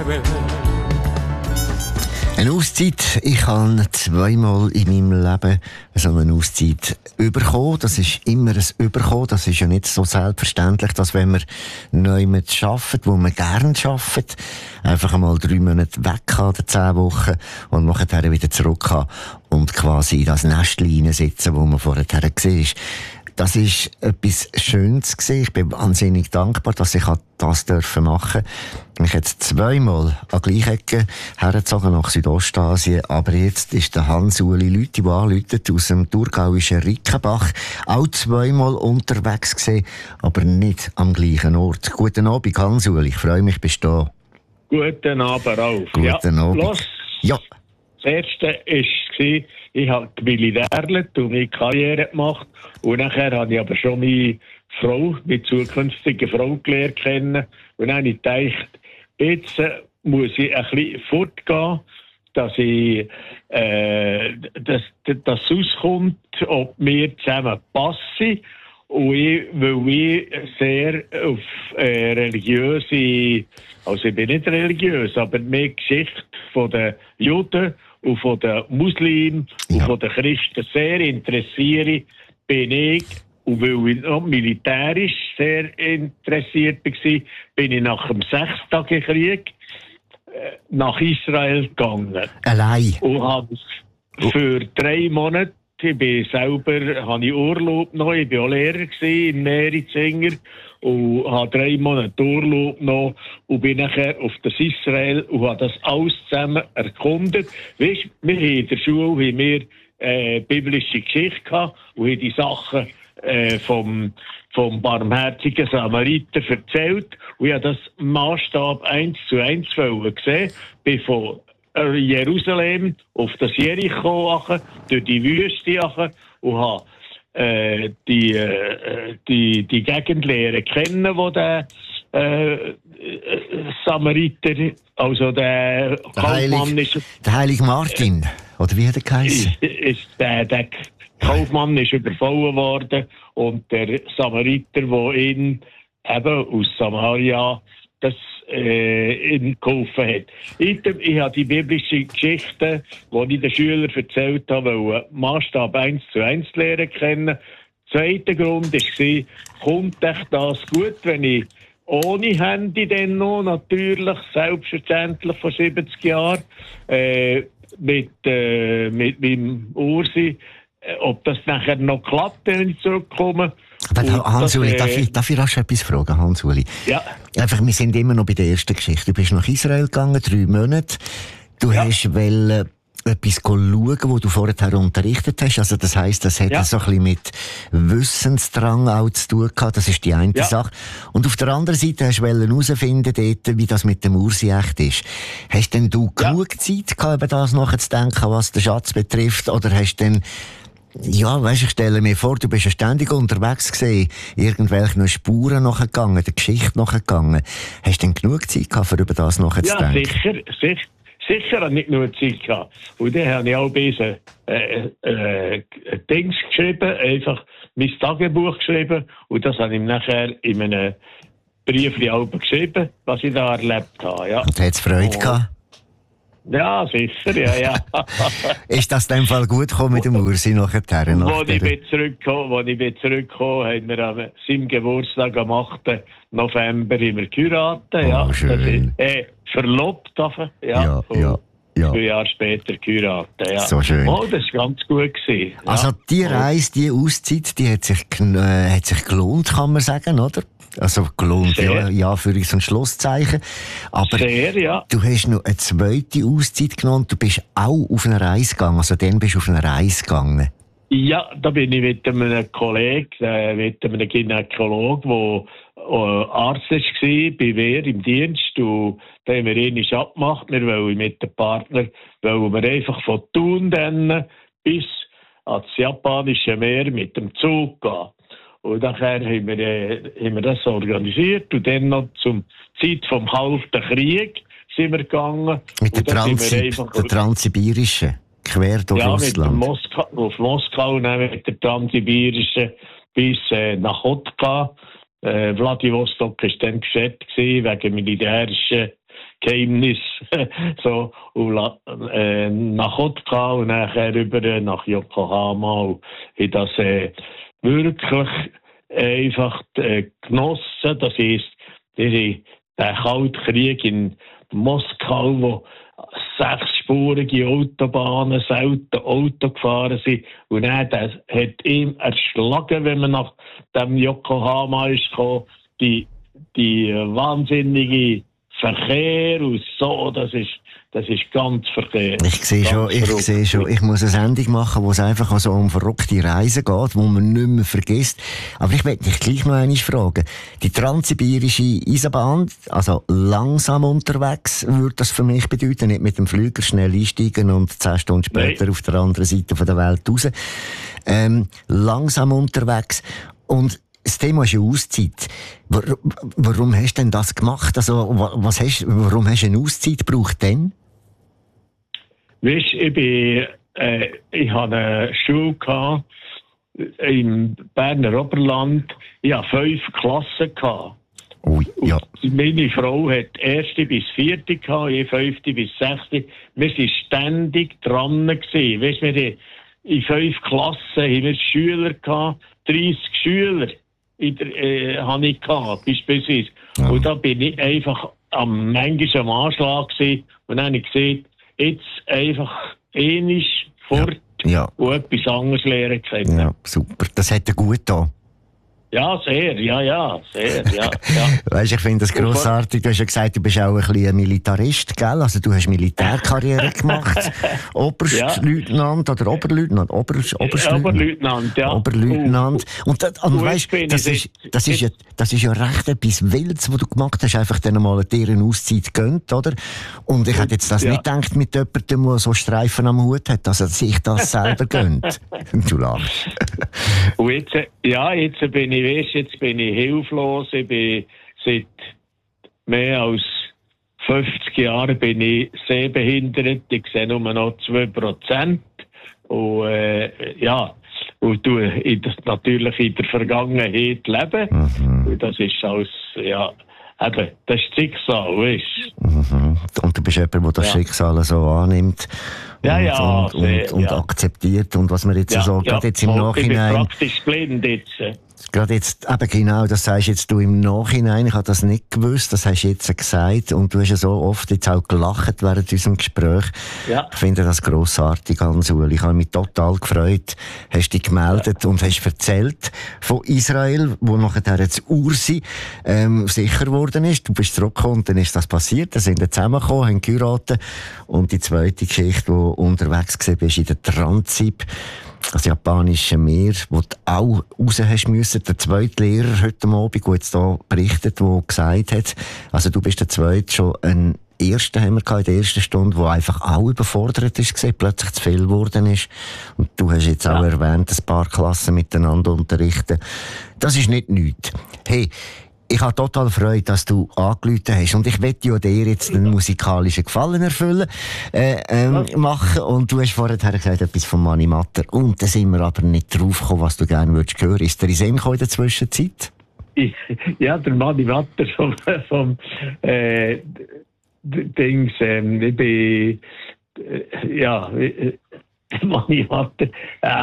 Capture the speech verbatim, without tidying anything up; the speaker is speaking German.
Eine Auszeit. Ich habe zweimal in meinem Leben so eine Auszeit bekommen. Das ist immer ein Überkommen. Das ist ja nicht so selbstverständlich, dass wenn man neu mit arbeitet, wo man gerne arbeitet, einfach einmal drei Monate weg kann oder zehn Wochen und nachher wieder zurück kann und quasi in das Nestchen sitzen, wo man vorher war. Das ist etwas Schönes gewesen. Ich bin wahnsinnig dankbar, dass ich das dürfen machen. Ich jetzt zweimal an gleiche Ecke hergezogen nach Südostasien. Aber jetzt ist der Hans-Uli Lüthi, der anläutet aus dem thurgauischen Rickenbach, auch zweimal unterwegs gewesen, aber nicht am gleichen Ort. Guten Abend, Hans-Uli. Ich freue mich, bist du da. Guten Abend, Ralf. Guten ja, Abend. Los. Ja. Das erste war, ich habe gemilitärlet und meine Karriere gemacht. Und nachher habe ich aber schon meine Frau, meine zukünftige Frau gelernt kennen. Und dann habe ich gedacht, jetzt äh, muss ich ein bisschen fortgehen, dass ich, äh, dass, dass es auskommt, ob wir zusammen passen. Und ich, weil ich sehr auf äh, religiöse, also ich bin nicht religiös, aber mehr Geschichte von den Juden und von den Muslimen ja. und von den Christen sehr interessiere, bin ich, und weil ich noch militärisch sehr interessiert war, bin ich nach dem Sechstagekrieg äh, nach Israel gegangen. Allein? Und habe für drei Monate, ich bin selber, habe ich Urlaub noch, ich war auch Lehrer in Merizinger und habe drei Monate Urlaub noch und bin nachher auf das Israel und habe das alles zusammen erkundet. Weißt, wir haben in der Schule haben wir, äh, biblische Geschichte gehabt und haben die Sachen äh, vom, vom barmherzigen Samariter erzählt und ich habe das Maßstab eins zu eins gesehen, bin von Jerusalem auf das Jericho durch die Wüste und habe äh, die, äh, die, die Gegenlehre kennen, wo der äh, Samariter, also der, der Kaufmann Heilig, ist... Der heilige Martin, äh, oder wie hat er geheißen? Ist, ist der, der Kaufmann ist überfallen worden und der Samariter, der ihn eben aus Samaria das äh, ihm geholfen hat. Ich, ich habe die biblische Geschichte, die ich den Schülern erzählt habe, Maßstab eins zu eins lernen kennen. Zweiter Grund war, kommt echt das gut, wenn ich ohne Handy dann noch, natürlich, selbstverständlich vor siebzig Jahren, äh, mit, äh, mit meinem Ursi, äh, ob das nachher noch klappt, wenn ich zurückkomme. Aber Hans-Uli, äh, darf ich, darf ich rasch etwas fragen, Hans-Uli? Ja. Einfach, wir sind immer noch bei der ersten Geschichte. Du bist nach Israel gegangen, drei Monate. Du ja. hast wollen etwas schauen, wo du vorher unterrichtet hast. Also das heisst, das hat ja. so ein bisschen mit Wissensdrang auch zu tun gehabt. Das ist die eine ja. Sache. Und auf der anderen Seite hast du herausfinden dort, wie das mit dem Ursi echt ist. Hast denn du ja. genug Zeit gehabt, über das nachzudenken, was den Schatz betrifft? Oder hast du denn ja, weisst, ich stelle mir vor, du bist ja ständig unterwegs gewesen, irgendwelchen Spuren nachgegangen, der Geschichte nachgegangen. Hast du denn genug Zeit gehabt, um über das nachzudenken? Ja, sicher, sicher. Sicher habe ich genug Zeit gehabt. Und dann habe ich auch ein bisschen äh, äh, Dings geschrieben, einfach mein Tagebuch geschrieben. Und das habe ich nachher in einem Brief geschrieben, was ich da erlebt habe. Ja. Und hat es Freude oh. gehabt? Ja, sicher, ja, ja. Ist das in dem Fall gut gekommen mit dem Ursi nachher? Als ich bin zurückgekommen, als ich bin zurückgekommen, haben wir an seinem Geburtstag am achten November immer geheiratet. Oh, ja. schön. Das ist, äh, verlobt, ja. Ja, ja. Ja. Zwei Jahre später geheiratet, ja. So schön. Oh, das war ganz gut gewesen. Ja. Also die Reise, die Auszeit, die hat sich, äh, hat sich gelohnt, kann man sagen, oder? Also gelohnt, ja, ja, für uns ein Schlusszeichen. Aber Sehr, ja. Du hast noch eine zweite Auszeit genommen, du bist auch auf eine Reise gegangen, also dann bist du auf eine Reise gegangen. Ja, da bin ich mit einem Kollegen, äh, mit einem Gynäkologen, der äh, Arzt war, bei mir im Dienst. Und da haben wir ihn abgemacht. Wir wollen mit dem Partner wollen wir einfach von Thun dann bis ans japanische Meer mit dem Zug gehen. Und nachher haben wir, äh, haben wir das organisiert. Und dann noch zum Zeit vom Kalten Krieg sind wir gegangen. Mit der, Transi einfach, der Transsibirischen, quer durch ja, Russland. Ja, Moskau, auf Moskau, mit der Transsibirischen bis äh, nach Otka. Äh, Vladivostok war dann geschätzt wegen militärischen Geheimnis so, und, äh, nach Otka und nachher rüber nach Yokohama. Und ich das äh, wirklich einfach äh, genossen. Das ist der Kalte Krieg in Moskau, wo sechsspurige Autobahnen, selten Auto gefahren sind. Und dann das hat ihm erschlagen, wenn man nach dem Yokohama ist gekommen, die, die wahnsinnige Verkehr und so, das ist, das ist ganz verkehrt. Ich sehe schon, ich sehe schon, ich muss eine Sendung machen, wo es einfach so um verrückte Reisen geht, wo man nicht mehr vergisst. Aber ich möchte dich gleich noch einmal fragen. Die transsibirische Eisenbahn, also langsam unterwegs, würde das für mich bedeuten, nicht mit dem Flüger schnell einsteigen und zehn Stunden später Nein. auf der anderen Seite der Welt raus. Ähm, langsam unterwegs. Und das Thema ist ja Auszeit. Warum hast du denn das gemacht? Also, was hast, warum hast du eine Auszeit gebraucht denn? Weißt, ich bin, äh, ich hatte eine Schule gehabt, im Berner Oberland. Ich hatte fünf Klassen gehabt. Ui, ja. Und meine Frau hat erste bis vierte gehabt, ich fünfte bis sechste. Wir waren ständig dran gewesen. Weißt, wir in fünf Klassen haben wir Schüler gehabt, dreissig Schüler. In der, äh, habe ich gehabt, beispielsweise. Ja. Und da bin ich einfach am manchmal am Anschlag gewesen. Und dann habe ich gesehen, jetzt einfach ähnlich fort ja. Ja. und etwas anderes lernen können. Ja, super. Das hat er gut getan. Ja, sehr, ja, ja, sehr, ja. ja. Weißt, ich finde das grossartig. Du hast ja gesagt, du bist auch ein bisschen ein Militarist, gell? Also du hast Militärkarriere gemacht. Oberstleutnant ja. oder Oberleutnant? Ober, Oberstleutnant, Oberleutnant, ja. Oberleutnant. Und, das, und weißt, das ist, das ist ja, das ist ja recht etwas Wildes, was du gemacht hast. Einfach dann mal dir eine Auszeit gegönnt, oder? Und ich hätte jetzt das ja. nicht gedacht mit jemandem, der so Streifen am Hut hat, dass er sich das selber gönnt. Du lachst. Und jetzt, ja, jetzt bin ich Weißt, jetzt bin ich hilflos. Ich bin seit mehr als fünfzig Jahren bin ich sehbehindert. Ich sehe nur noch zwei Prozent. Und, äh, ja, und du in das, natürlich in der Vergangenheit leben. Mhm. Und das ist als, ja, eben, das ist das Schicksal, weißt du. Mhm. Und du bist jemand, der das ja. Schicksal so annimmt. Und, ja, ja, und, sehr, und, und ja. akzeptiert. Und was man jetzt ja, so, ja, gerade jetzt im voll, Nachhinein. Ich bin praktisch blind jetzt. Gerade jetzt, eben genau, das sagst jetzt du im Nachhinein, ich habe das nicht gewusst, das hast du jetzt gesagt und du hast ja so oft jetzt auch gelacht während unserem Gespräch. Ja. Ich finde das grossartig, Hans-Uli. Ich habe mich total gefreut, hast dich gemeldet ja. und hast erzählt von Israel, wo nachher jetzt Ursi ähm, sicher geworden ist. Du bist zurückgekommen und dann ist das passiert, dann sind wir zusammengekommen, haben geheiratet und die zweite Geschichte, wo du unterwegs gewesen bist in der Transip, das japanische Meer, wo du auch raus hast müssen. Der zweite Lehrer heute Abend, der jetzt hier berichtet, der gesagt hat, also du bist der zweite, schon ein Erster haben wir gehabt, in der ersten Stunde, der einfach auch überfordert ist, gesehen, plötzlich zu viel geworden ist. Und du hast jetzt ja. auch erwähnt, ein paar Klassen miteinander unterrichten. Das ist nicht nichts. Hey, ich habe total Freude, dass du angerufen hast. Und ich möchte ja dir jetzt einen musikalischen Gefallen erfüllen, äh, ähm, ja. machen. Und du hast vorher gesagt, etwas von Mani Matter. Und da sind wir aber nicht drauf gekommen, was du gerne würdest hören. Ist der in Sinn in der Zwischenzeit? Ja, der Mani Matter vom, vom äh, Dings, ähm, ich bin, äh, ja, Mani Matter, äh,